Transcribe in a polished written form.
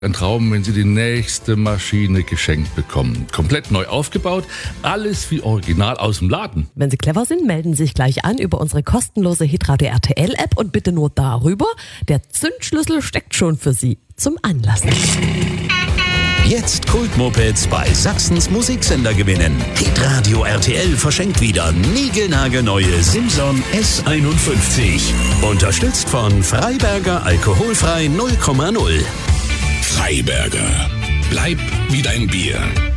Ein Traum, wenn Sie die nächste Maschine geschenkt bekommen. Komplett neu aufgebaut, alles wie original aus dem Laden. Wenn Sie clever sind, melden Sie sich gleich an über unsere kostenlose Hitradio RTL App und bitte nur darüber. Der Zündschlüssel steckt schon für Sie zum Anlassen. Jetzt Kultmopeds bei Sachsens Musiksender gewinnen. Hitradio RTL verschenkt wieder niegelnagelneue Simson S51. Unterstützt von Freiberger Alkoholfrei 0,0. Freiberger. Bleib wie dein Bier.